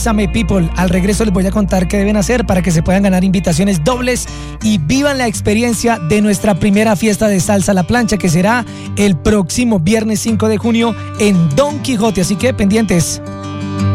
Bésame People. Al regreso les voy a contar qué deben hacer para que se puedan ganar invitaciones dobles y vivan la experiencia de nuestra primera fiesta de salsa a la plancha, que será el próximo viernes 5 de junio en Don Quijote. Así que pendientes.